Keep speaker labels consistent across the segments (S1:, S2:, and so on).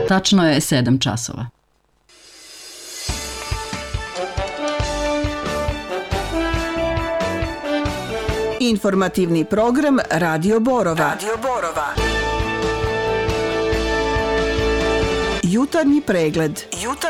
S1: Tačno je 7 časova.
S2: Informativni program Radio Borova. Jutarnji pregled.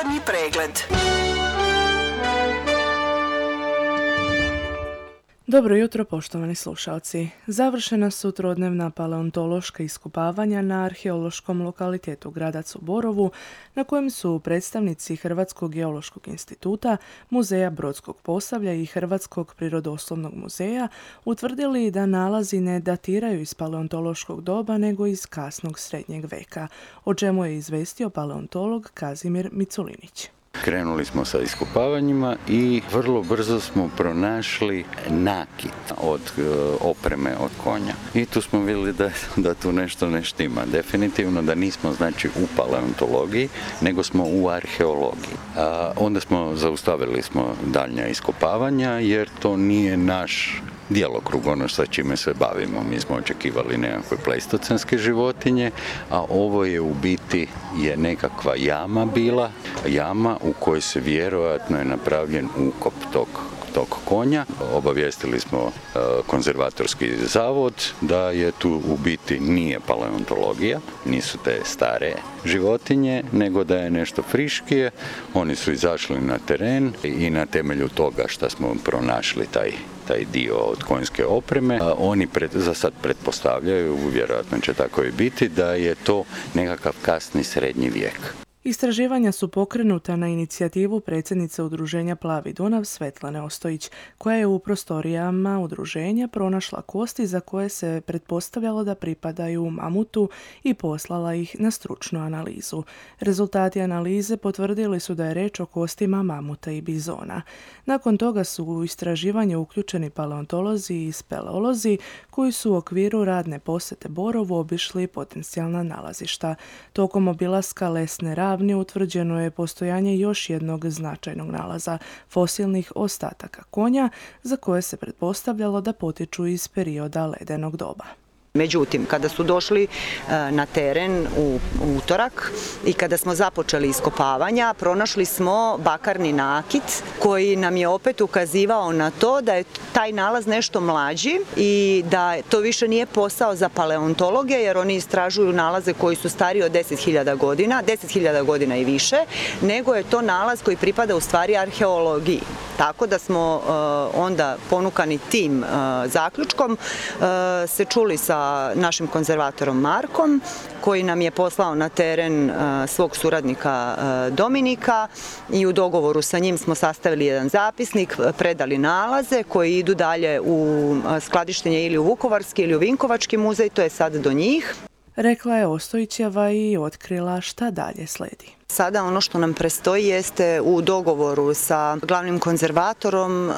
S3: Dobro jutro, poštovani slušalci. Završena su trodnevna paleontološka iskopavanja na arheološkom lokalitetu Gradac u Borovu, na kojem su predstavnici Hrvatskog geološkog instituta, Muzeja Brodskog Posavlja i Hrvatskog prirodoslovnog muzeja utvrdili da nalazi ne datiraju iz paleontološkog doba nego iz kasnog srednjeg veka, o čemu je izvestio paleontolog Kazimir Miculinić.
S4: Krenuli smo sa iskopavanjima i vrlo brzo smo pronašli nakit od opreme od konja. I tu smo vidjeli da tu nešto ne štima. Definitivno da nismo znači u paleontologiji, nego smo u arheologiji. Onda zaustavili smo daljnja iskopavanja jer to nije naš djelokrug, ono sa čime se bavimo. Mi smo očekivali nekakve pleistocenske životinje, a ovo je u biti nekakva jama bila, jama u kojoj se vjerojatno je napravljen ukop tog konja. Obavijestili smo konzervatorski zavod da je tu u biti nije paleontologija, nisu te stare životinje, nego da je nešto friškije. Oni su izašli na teren i na temelju toga što smo pronašli taj dio od konjske opreme, oni za sad pretpostavljaju, vjerojatno će tako i biti, da je to nekakav kasni srednji vijek.
S3: Istraživanja su pokrenuta na inicijativu predsjednice udruženja Plavi Dunav Svetlane Ostojić, koja je u prostorijama udruženja pronašla kosti za koje se pretpostavljalo da pripadaju mamutu i poslala ih na stručnu analizu. Rezultati analize potvrdili su da je reč o kostima mamuta i bizona. Nakon toga su u istraživanje uključeni paleontolozi i speleolozi koji su u okviru radne posjete Borovu obišli potencijalna nalazišta. Tokom obilaska lesne ravni utvrđeno je postojanje još jednog značajnog nalaza, fosilnih ostataka konja, za koje se pretpostavljalo da potječu iz perioda ledenog doba.
S5: Međutim, kada su došli na teren u utorak i kada smo započeli iskopavanja, pronašli smo bakarni nakit koji nam je opet ukazivao na to da je taj nalaz nešto mlađi i da to više nije posao za paleontologe, jer oni istražuju nalaze koji su stariji od 10.000 godina, 10.000 godina i više, nego je to nalaz koji pripada u stvari arheologiji. Tako da smo onda ponukani tim zaključkom se čuli sa našim konzervatorom Markom, koji nam je poslao na teren svog suradnika Dominika i u dogovoru sa njim smo sastavili jedan zapisnik, predali nalaze koji idu dalje u skladištenje ili u Vukovarski ili u Vinkovački muzej, to je sad do njih.
S3: Rekla je Ostojićeva i otkrila šta dalje sledi.
S5: Sada ono što nam predstoji jeste u dogovoru sa glavnim konzervatorom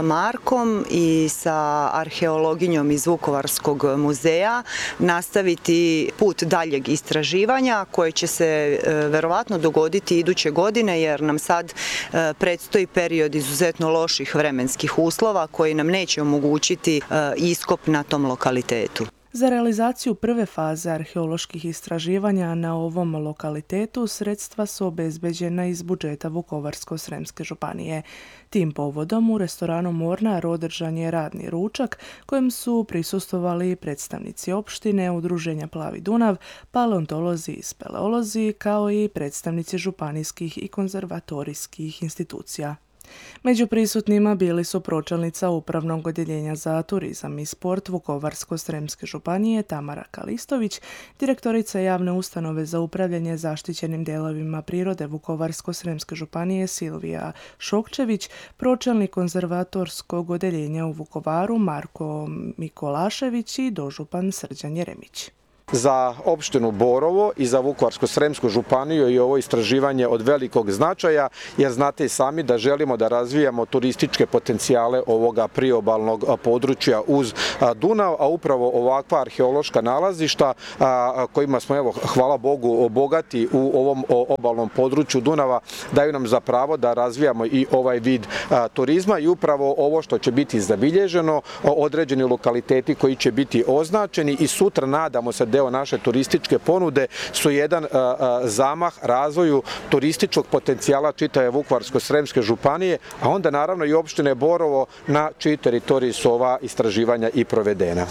S5: Markom i sa arheologinjom iz Vukovarskog muzeja nastaviti put daljeg istraživanja koje će se verovatno dogoditi iduće godine, jer nam sad predstoji period izuzetno loših vremenskih uslova koji nam neće omogućiti iskop na tom lokalitetu.
S3: Za realizaciju prve faze arheoloških istraživanja na ovom lokalitetu sredstva su obezbeđena iz budžeta Vukovarsko-sremske županije. Tim povodom u restoranu Mornar održan je radni ručak kojem su prisustvovali predstavnici opštine, udruženja Plavi Dunav, paleontolozi i speleolozi, kao i predstavnici županijskih i konzervatorijskih institucija. Među prisutnima bili su pročelnica Upravnog odjeljenja za turizam i sport Vukovarsko-sremske županije Tamara Kalistović, direktorica javne ustanove za upravljanje zaštićenim dijelovima prirode Vukovarsko-sremske županije Silvija Šokčević, pročelnik konzervatorskog odjeljenja u Vukovaru Marko Mikolašević i dožupan Srđan Jeremić.
S6: Za opštinu Borovo i za Vukovarsko-sremsku županiju je ovo istraživanje od velikog značaja, jer znate i sami da želimo da razvijamo turističke potencijale ovoga priobalnog područja uz Dunav, a upravo ovakva arheološka nalazišta kojima smo, evo, hvala Bogu, bogati u ovom obalnom području Dunava, daju nam za pravo da razvijamo i ovaj vid turizma i upravo ovo što će biti zabilježeno, određeni lokaliteti koji će biti označeni i sutra nadamo se deo naše turističke ponude su jedan zamah razvoju turističkog potencijala čitave Vukovarsko-sremske županije, a onda naravno i opštine Borovo na čiji teritoriji su ova istraživanja i provedena.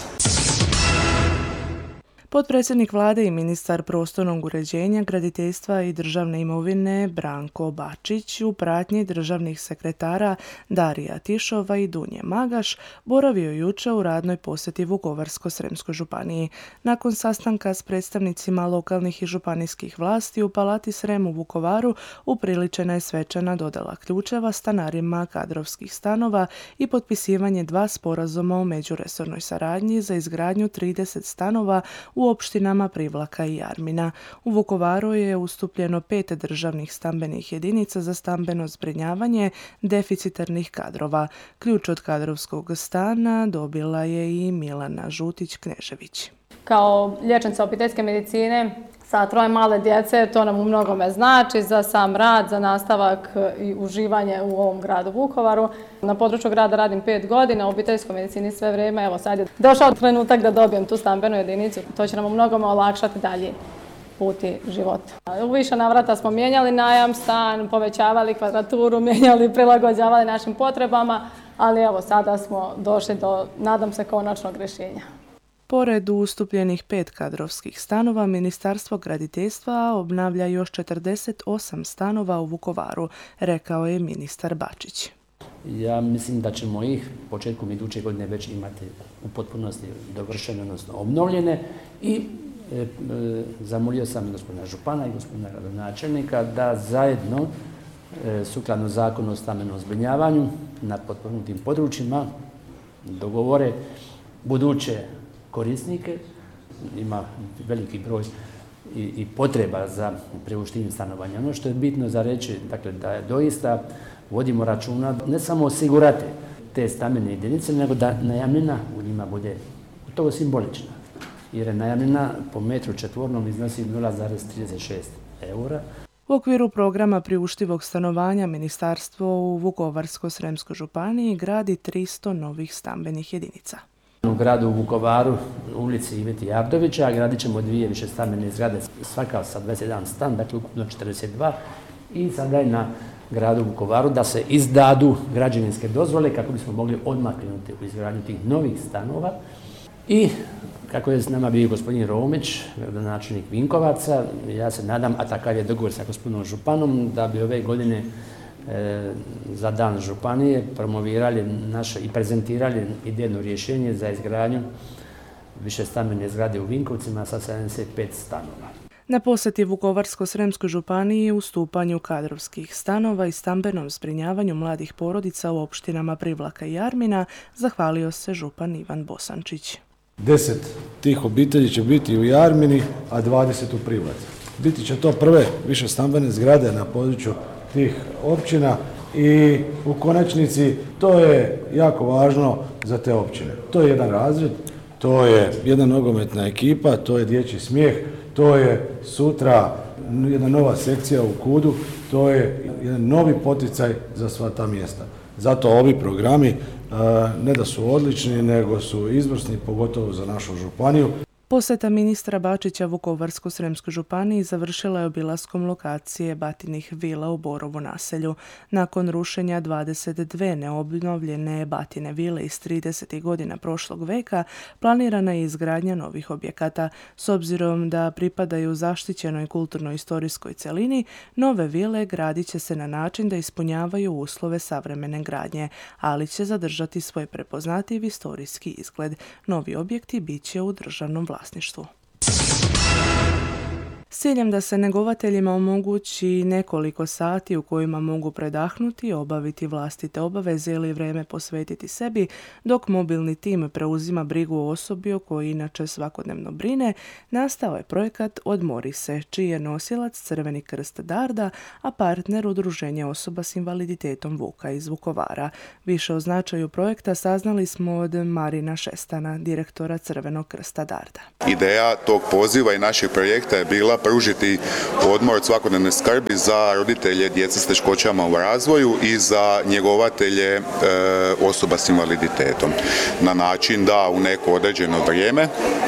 S3: Potpredsjednik vlade i ministar prostornog uređenja, graditeljstva i državne imovine Branko Bačić u pratnji državnih sekretara Darija Tišova i Dunje Magaš boravio jučer u radnoj posjeti Vukovarsko-sremskoj županiji. Nakon sastanka s predstavnicima lokalnih i županijskih vlasti u Palati Srem u Vukovaru upriličena je svečana dodjela ključeva stanarima kadrovskih stanova i potpisivanje 2 sporazuma o međuresornoj saradnji za izgradnju 30 stanova u opštinama Privlaka i Jarmina. U Vukovaru je ustupljeno 5 državnih stambenih jedinica za stambeno zbrinjavanje deficitarnih kadrova. Ključ od kadrovskog stana dobila je i Milana Žutić-Knežević.
S1: Kao liječnica obiteljske medicine sa 3 male djece, to nam u mnogome znači za sam rad, za nastavak i uživanje u ovom gradu Vukovaru. Na području grada radim 5 godina, u obiteljskoj medicini sve vrijeme. Evo sad je došao trenutak da dobijem tu stambenu jedinicu. To će nam u mnogome olakšati dalje puti života. U više navrata smo mijenjali najam stan, povećavali kvadraturu, mijenjali, prilagođavali našim potrebama, ali evo sada smo došli do, nadam se, konačnog rješenja.
S3: Pored ustupljenih 5 kadrovskih stanova, Ministarstvo graditeljstva obnavlja još 48 stanova u Vukovaru, rekao je ministar Bačić.
S7: Ja mislim da ćemo ih početkom iduće godine već imati u potpunosti dovršene, odnosno obnovljene i zamolio sam gospodina župana i gospodina gradonačelnika da zajedno, sukladno zakonu o stambenom zbrinjavanju na potpomognutim područjima, dogovore buduće korisnike. Ima veliki broj i potreba za priuštivim stanovanjem. Ono što je bitno za reći, dakle, da doista vodimo računa ne samo osigurati te stambene jedinice, nego da najamnina u njima bude gotovo simbolična. Jer je najamnina po metru četvornom iznosi 0,36 eura.
S3: U okviru programa priuštivog stanovanja Ministarstvo u Vukovarsko-sremskoj županiji gradi 300 novih stambenih jedinica.
S7: U gradu Vukovaru, u ulici Iveti Javdovića, gradit ćemo 2 višestambene zgrade, svaka sa 21 stan, dakle ukupno 42, i sada je na gradu Vukovaru da se izdadu građevinske dozvole kako bismo mogli odmah krenuti u izgradnju tih novih stanova. I kako je s nama bio gospodin Romić, gradonačelnik Vinkovaca, ja se nadam, a takav je dogovor sa gospodinom županom, da bi ove godine za dan županije promovirali naše i prezentirali idejno rješenje za izgradnju višestambene zgrade u Vinkovcima sa 75 stanova.
S3: Na posjeti Vukovarsko-sremskoj županiji u ustupanju kadrovskih stanova i stambenom zbrinjavanju mladih porodica u opštinama Privlaka i Jarmina zahvalio se župan Ivan Bosančić.
S8: 10 tih obitelji će biti u Jarmini, a 20 u Privlaci. Biti će to prve višestambene zgrade na području tih općina i u konačnici to je jako važno za te općine. To je jedan razred, to je jedna nogometna ekipa, to je dječji smijeh, to je sutra jedna nova sekcija u KUD-u, to je jedan novi poticaj za sva ta mjesta. Zato ovi programi ne da su odlični, nego su izvrsni, pogotovo za našu županiju.
S3: Posjeta ministra Bačića Vukovarsko-sremskoj županiji završila je obilaskom lokacije Batinih vila u Borovu naselju. Nakon rušenja 22 neobnovljene Batine vile iz 30. godina prošlog veka, planirana je izgradnja novih objekata. S obzirom da pripadaju zaštićenoj kulturno-istorijskoj cjelini, nove vile gradit će se na način da ispunjavaju uslove savremene gradnje, ali će zadržati svoj prepoznatljiv historijski izgled. Novi objekti bit će u državnom vlasništvu. S ciljem da se njegovateljima omogući nekoliko sati u kojima mogu predahnuti, obaviti vlastite obaveze ili vrijeme posvetiti sebi, dok mobilni tim preuzima brigu o osobi o kojoj inače svakodnevno brine, nastao je projekat Odmori se, čiji je nosilac Crveni krst Darda, a partner Udruženje osoba s invaliditetom Vuka iz Vukovara. Više o značaju projekta saznali smo od Marina Šestana, direktora Crvenog krsta Darda.
S9: Ideja tog poziva i našeg projekta je bila pružiti odmor od svakodnevne skrbi za roditelje djece s teškoćama u razvoju i za njegovatelje osoba s invaliditetom. Na način da u neko određeno vrijeme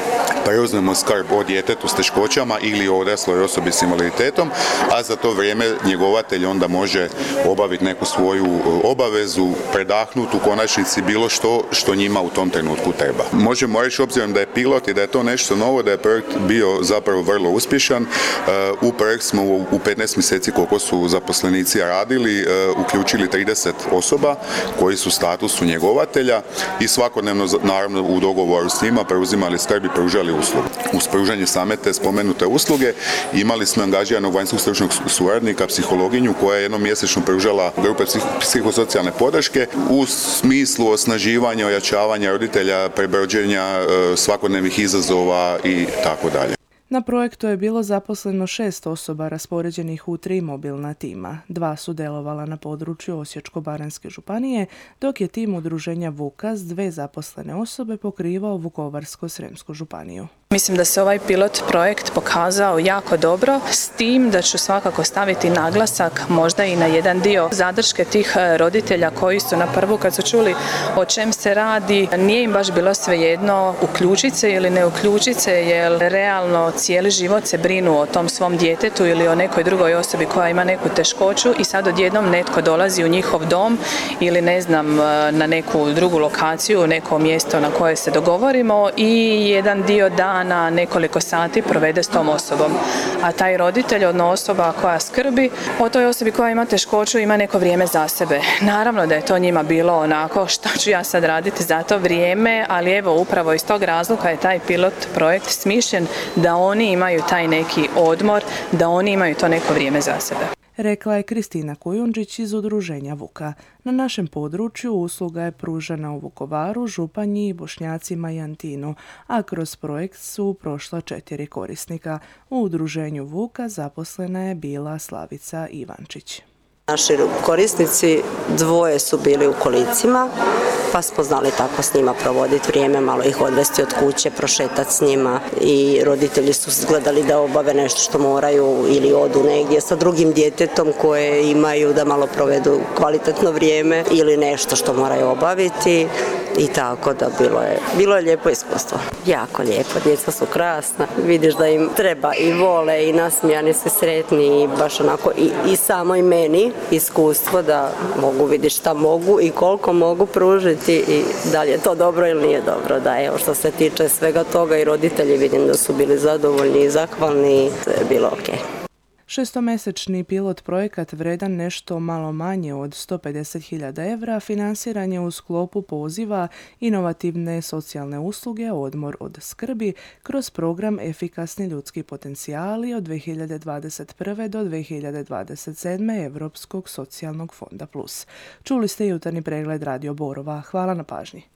S9: preuzmemo skrb o djetetu s teškoćama ili o odrasloj osobi s invaliditetom, a za to vrijeme njegovatelj onda može obaviti neku svoju obavezu, predahnuti u konačnici bilo što njima u tom trenutku treba. Možemo reći, obzirom da je pilot i da je to nešto novo, da je projekt bio zapravo vrlo uspješan. U projekt smo u 15 mjeseci koliko su zaposlenici radili uključili 30 osoba koji su u statusu njegovatelja i svakodnevno, naravno u dogovoru s njima, preuzimali skrb i pružali uslugu. Uz pružanje same te spomenute usluge imali smo angažiranog vanjskog stručnog suradnika, psihologinju, koja je jednom mjesečno pružala grupe psihosocijalne podrške u smislu osnaživanja, ojačavanja roditelja, prebrođenja svakodnevnih izazova i tako dalje.
S3: Na projektu je bilo zaposleno 6 osoba raspoređenih u 3 mobilna tima. 2 su djelovala na području Osječko-baranjske županije, dok je tim udruženja Vuka s 2 zaposlene osobe pokrivao Vukovarsko-srijemsku županiju.
S10: Mislim da se ovaj pilot projekt pokazao jako dobro, s tim da ću svakako staviti naglasak možda i na jedan dio zadrške tih roditelja koji su na prvu, kad su čuli o čem se radi, nije im baš bilo svejedno uključiti se ili ne uključiti se, jer realno cijeli život se brinu o tom svom djetetu ili o nekoj drugoj osobi koja ima neku teškoću i sad odjednom netko dolazi u njihov dom ili ne znam na neku drugu lokaciju, neko mjesto na koje se dogovorimo i jedan dio dana nekoliko sati provede s tom osobom. A taj roditelj, odnosno osoba koja skrbi o toj osobi koja ima teškoću, ima neko vrijeme za sebe. Naravno da je to njima bilo onako šta ću ja sad raditi za to vrijeme, ali evo upravo iz tog razloga je taj pilot projekt smišljen da oni imaju taj neki odmor, da oni imaju to neko vrijeme za sebe.
S3: Rekla je Kristina Kujundžić iz udruženja Vuka. Na našem području usluga je pružena u Vukovaru, Županji, Bošnjacima i Antinu, a kroz projekt su prošla 4 korisnika. U udruženju Vuka zaposlena je bila Slavica Ivančić.
S11: Naši korisnici 2 su bili u kolicima, pa smo znali tako s njima provoditi vrijeme, malo ih odvesti od kuće, prošetati s njima i roditelji su gledali da obave nešto što moraju ili odu negdje sa drugim djetetom koje imaju da malo provedu kvalitetno vrijeme ili nešto što moraju obaviti i tako da bilo je lijepo iskustvo. Jako lijepo, djeca su krasna, vidiš da im treba i vole i nasmijani se sretni i baš onako i samo i meni iskustvo da mogu vidjeti šta mogu i koliko mogu pružiti i da li je to dobro ili nije dobro. Da, evo što se tiče svega toga i roditelji vidim da su bili zadovoljni i zahvalni, to je bilo ok.
S3: 6-mjesečni pilot projekat vredan nešto malo manje od 150.000 evra finansiran je u sklopu poziva Inovativne socijalne usluge Odmor od skrbi kroz program Efikasni ljudski potencijali od 2021. do 2027. Europskog socijalnog fonda plus. Čuli ste jutarnji pregled Radio Borova. Hvala na pažnji.